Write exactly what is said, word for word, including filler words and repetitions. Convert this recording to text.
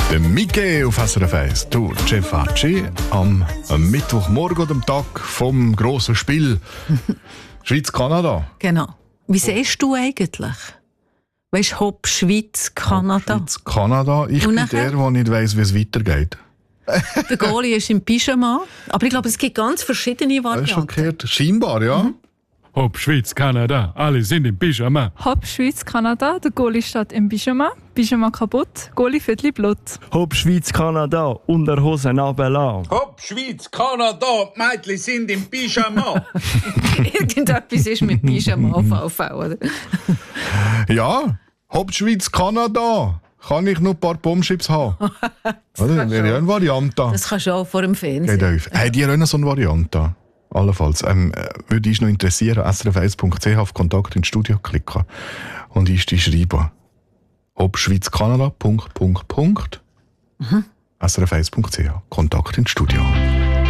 Der Mickey auf S R F eins, du Cefaci, am, am Mittwochmorgen oder am Tag vom grossen Spiel Schweiz-Kanada. Genau. Wie siehst du eigentlich? Weißt du, Hopp, Schweiz, Kanada? Schweiz-Kanada. Ich Und bin nachher? der, der nicht weiss, wie es weitergeht. Der Goalie ist im Pyjama. Aber ich glaube, es gibt ganz verschiedene Das ist schon Varianten. gehört. Scheinbar, ja. Mhm. Hopp, Schweiz, Kanada, alle sind im Pyjama. Hopp, Schweiz, Kanada, der Goalie steht im Pyjama, Pyjama kaputt, Goalie Viertel blut. Hopp, Schweiz, Kanada, Unterhosen runterlassen. Hopp, Schweiz, Kanada, die Mädchen sind im Pyjama. Irgendetwas ist mit Pyjama auf V V, oder? Ja, Hopp, Schweiz, Kanada. Kann ich noch ein paar Bombschips haben? Oder? Das wäre ja eine Variante. Das kannst du auch vor dem Geht Fernsehen. auf. Habt ihr auch noch so eine Variante? Allenfalls. Ähm, äh, würde ich noch interessieren, s r f eins punkt c h auf Kontakt ins Studio klicken und ist die schreiben. Ob schweizkanada. Punkt, Punkt, Punkt. Mhm. s r f eins punkt c h Kontakt ins Studio.